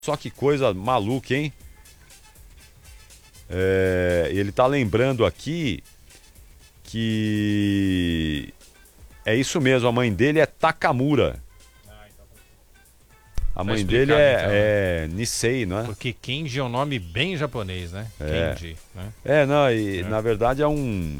Só que coisa maluca, hein? Ele tá lembrando aqui que é isso mesmo, a mãe dele é Takamura. A mãe dele é Nisei, não é? Porque Kenji é um nome bem japonês, né? Kenji, né? Na verdade é um...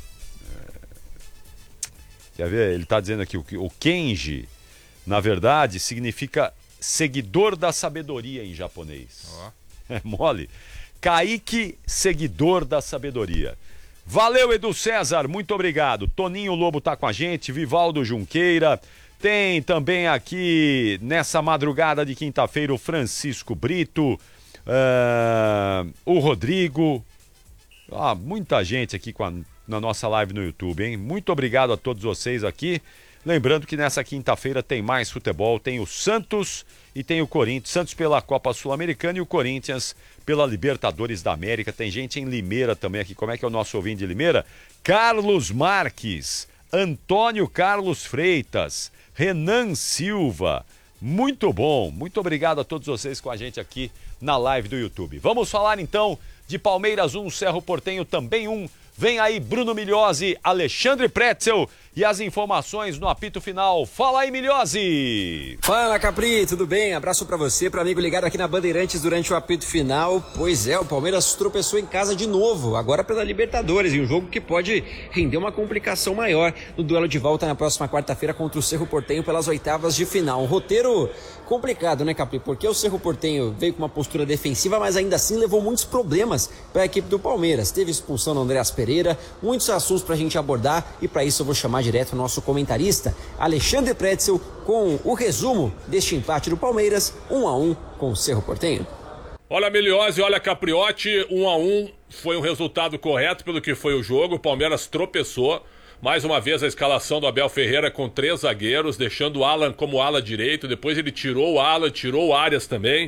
Quer ver? Ele tá dizendo aqui, o Kenji, na verdade, significa seguidor da sabedoria em japonês. É mole. Kaique, seguidor da sabedoria. Valeu, Edu César, muito obrigado. Toninho Lobo tá com a gente, Vivaldo Junqueira. Tem também aqui, nessa madrugada de quinta-feira, o Francisco Brito, o Rodrigo. Muita gente aqui na nossa live no YouTube, hein? Muito obrigado a todos vocês aqui. Lembrando que nessa quinta-feira tem mais futebol, tem o Santos e tem o Corinthians. Santos pela Copa Sul-Americana e o Corinthians pela Libertadores da América. Tem gente em Limeira também aqui. Como é que é o nosso ouvinte de Limeira? Carlos Marques, Antônio Carlos Freitas, Renan Silva. Muito bom. Muito obrigado a todos vocês com a gente aqui na live do YouTube. Vamos falar então de Palmeiras 1, Cerro Porteño também 1. Vem aí Bruno Migliozzi, Alexandre Pretzel e as informações no apito final. Fala aí, Migliozzi! Fala, Capri, tudo bem? Abraço pra você, pro amigo ligado aqui na Bandeirantes durante o apito final. Pois é, o Palmeiras tropeçou em casa de novo, agora pela Libertadores, em um jogo que pode render uma complicação maior no duelo de volta na próxima quarta-feira contra o Cerro Porteño pelas oitavas de final. Um roteiro complicado, né, Capri? Porque o Cerro Porteño veio com uma postura defensiva, mas ainda assim levou muitos problemas para a equipe do Palmeiras. Teve expulsão do Andreas Pereira, muitos assuntos pra gente abordar e para isso eu vou chamar direto o nosso comentarista, Alexandre Pretzel, com o resumo deste empate do Palmeiras, 1-1 com o Cerro Porteño. Olha, Migliozzi, olha, Capriotti, 1-1 foi um resultado correto pelo que foi o jogo. O Palmeiras tropeçou. Mais uma vez a escalação do Abel Ferreira com 3 zagueiros, deixando o Alan como ala direito. Depois ele tirou o Alan, tirou o Arias também.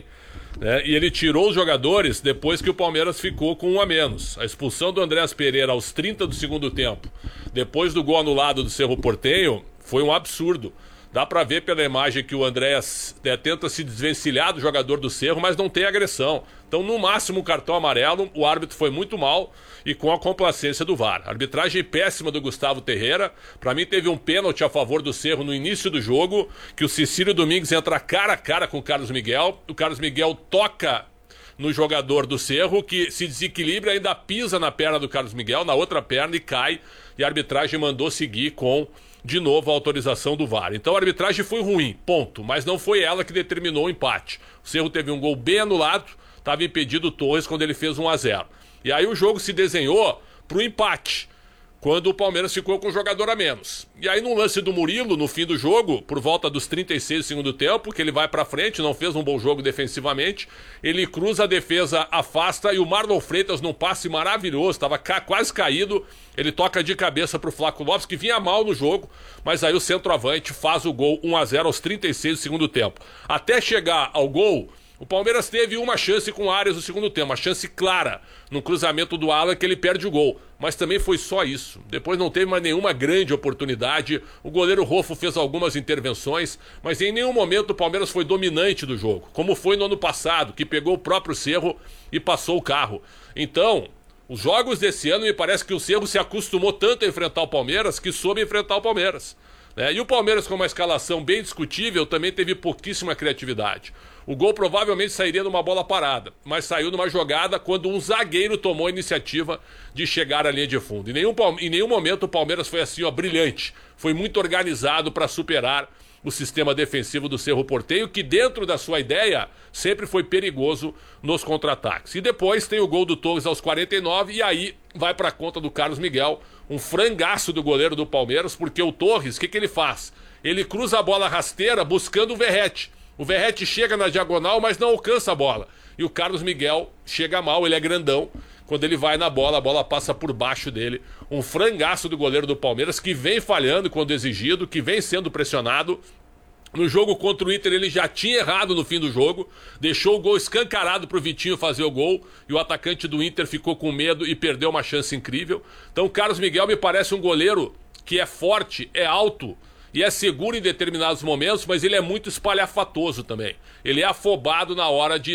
E ele tirou os jogadores depois que o Palmeiras ficou com 1 a menos. A expulsão do Andreas Pereira aos 30 do segundo tempo, depois do gol anulado do Cerro Porteño, foi um absurdo. Dá pra ver pela imagem que o Andreas tenta se desvencilhar do jogador do Cerro, mas não tem agressão. Então, no máximo, um cartão amarelo. O árbitro foi muito mal e com a complacência do VAR. Arbitragem péssima do Gustavo Terreira. Pra mim, teve um pênalti a favor do Cerro no início do jogo, que o Cecílio Domingues entra cara a cara com o Carlos Miguel. O Carlos Miguel toca no jogador do Cerro, que se desequilibra e ainda pisa na perna do Carlos Miguel, na outra perna, e cai. E a arbitragem mandou seguir com, de novo, a autorização do VAR. Então a arbitragem foi ruim, ponto. Mas não foi ela que determinou o empate. O Cerro teve um gol bem anulado, estava impedido o Torres quando ele fez 1-0. E aí o jogo se desenhou para o empate, quando o Palmeiras ficou com um jogador a menos. E aí no lance do Murilo, no fim do jogo, por volta dos 36 do segundo tempo, que ele vai pra frente, não fez um bom jogo defensivamente, ele cruza a defesa, afasta, e o Marlon Freitas, num passe maravilhoso, estava quase caído, ele toca de cabeça pro Flaco Lopes, que vinha mal no jogo, mas aí o centroavante faz o gol 1-0 aos 36 do segundo tempo. Até chegar ao gol, o Palmeiras teve uma chance com o Arias no segundo tempo, uma chance clara, no cruzamento do Alan, que ele perde o gol. Mas também foi só isso. Depois não teve mais nenhuma grande oportunidade. O goleiro Rofo fez algumas intervenções, mas em nenhum momento o Palmeiras foi dominante do jogo, como foi no ano passado, que pegou o próprio Cerro e passou o carro. Então, os jogos desse ano, me parece que o Cerro se acostumou tanto a enfrentar o Palmeiras, que soube enfrentar o Palmeiras. E o Palmeiras, com uma escalação bem discutível, também teve pouquíssima criatividade. O gol provavelmente sairia numa bola parada, mas saiu numa jogada quando um zagueiro tomou a iniciativa de chegar à linha de fundo. Em nenhum momento o Palmeiras foi assim, brilhante. Foi muito organizado para superar o sistema defensivo do Cerro Porteño, que dentro da sua ideia sempre foi perigoso nos contra-ataques. E depois tem o gol do Torres aos 49, e aí vai para a conta do Carlos Miguel, um frangaço do goleiro do Palmeiras, porque o Torres, o que ele faz? Ele cruza a bola rasteira buscando o Verratti. O Verratti chega na diagonal, mas não alcança a bola. E o Carlos Miguel chega mal, ele é grandão. Quando ele vai na bola, a bola passa por baixo dele. Um frangaço do goleiro do Palmeiras, que vem falhando quando exigido, que vem sendo pressionado. No jogo contra o Inter ele já tinha errado no fim do jogo, deixou o gol escancarado pro Vitinho fazer o gol, e o atacante do Inter ficou com medo e perdeu uma chance incrível. Então o Carlos Miguel me parece um goleiro que é forte, é alto, e é seguro em determinados momentos, mas ele é muito espalhafatoso também. Ele é afobado na hora de